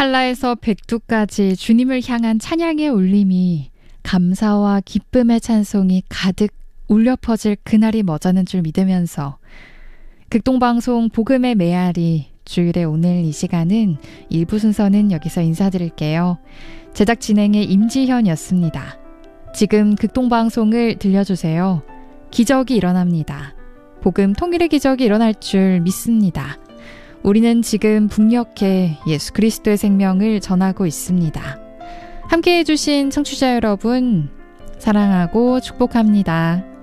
한라에서 백두까지 주님을 향한 찬양의 울림이 감사와 기쁨의 찬송이 가득 울려 퍼질 그날이 머저는 줄 믿으면서 극동방송 복음의 메아리 주일의 오늘 이 시간은 일부 순서는 여기서 인사드릴게요. 제작 진행의 임지현이었습니다. 지금 극동방송을 들려주세요. 기적이 일어납니다. 복음 통일의 기적이 일어날 줄 믿습니다. 우리는 지금 북녘에 예수 그리스도의 생명을 전하고 있습니다. 함께해 주신 청취자 여러분 사랑하고 축복합니다.